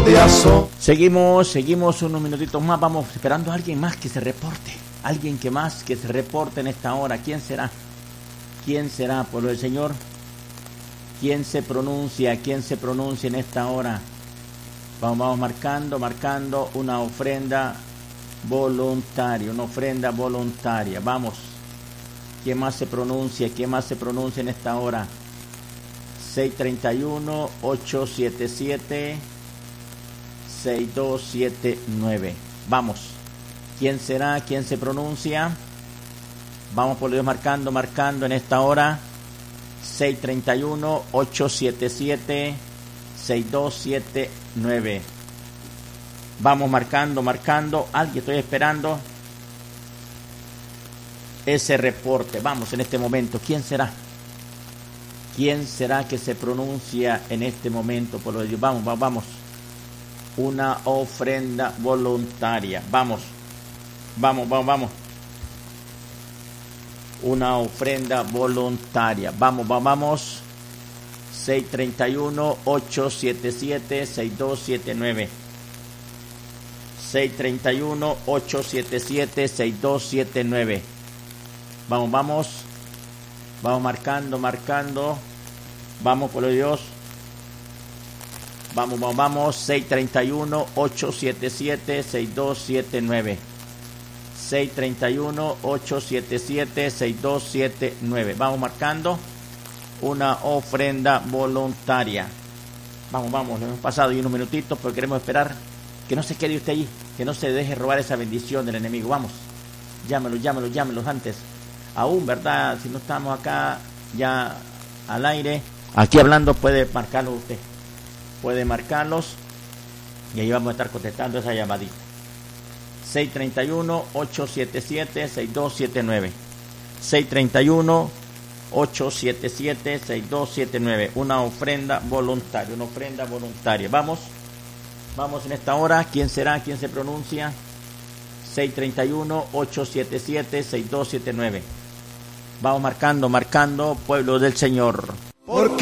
de asombro. Seguimos unos minutitos más, vamos esperando a alguien más que se reporte. Alguien que más que se reporte en esta hora. ¿Quién será? ¿Quién será, pueblo del Señor? ¿Quién se pronuncia? ¿Quién se pronuncia en esta hora? Vamos marcando una ofrenda voluntaria, Vamos. ¿Quién más se pronuncia? ¿Quién más se pronuncia en esta hora? 631-877-6279. Vamos. ¿Quién será? ¿Quién se pronuncia? Vamos por Dios marcando en esta hora. 631-877-6279. Vamos marcando. Alguien, estoy esperando ese reporte. Vamos en este momento. ¿Quién será? ¿Quién será que se pronuncia en este momento? Por lo de Dios. Vamos. Una ofrenda voluntaria. Vamos. Una ofrenda voluntaria. Vamos. 631-877-6279. 631-877-6279. Vamos marcando. Vamos, por Dios. Vamos. 631-877-6279. 631-877-6279. Vamos marcando una ofrenda voluntaria. Vamos, le hemos pasado unos minutitos, pero queremos esperar que no se quede usted allí, que no se deje robar esa bendición del enemigo. Vamos, llámelos antes. Aún, ¿verdad? Si no estamos acá ya al aire, aquí hablando, puede marcarlos usted. Puede marcarlos y ahí vamos a estar contestando esa llamadita. 631-877-6279. 631-877-6279. Una ofrenda voluntaria. Vamos en esta hora. ¿Quién será? ¿Quién se pronuncia? 631-877-6279. Vamos marcando, pueblo del Señor. Porque